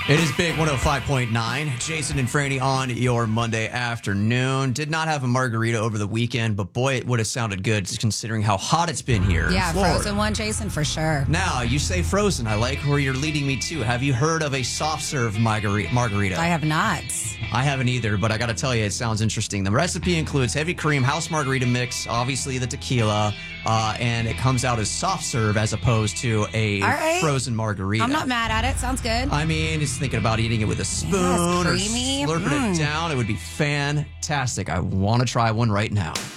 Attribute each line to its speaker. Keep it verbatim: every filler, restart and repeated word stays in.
Speaker 1: It is Big one oh five point nine. Jason and Franny on your Monday afternoon. Did not have a margarita over the weekend, but boy, it would have sounded good just considering how hot it's been here.
Speaker 2: Yeah,
Speaker 1: in Florida.
Speaker 2: frozen one, Jason, for sure.
Speaker 1: Now, you say frozen. I like where you're leading me to. Have you heard of a soft serve margarita? margarita?
Speaker 2: I have not.
Speaker 1: I haven't either, but I got to tell you, it sounds interesting. The recipe includes heavy cream, house margarita mix, obviously the tequila, uh, and it comes out as soft serve as opposed to a
Speaker 2: All right.
Speaker 1: frozen margarita.
Speaker 2: I'm not mad at it. Sounds good.
Speaker 1: I mean, just thinking about eating it with a spoon
Speaker 2: Yes,
Speaker 1: or
Speaker 2: creamy.
Speaker 1: slurping
Speaker 2: Mm.
Speaker 1: it down, it would be fantastic. I want to try one right now.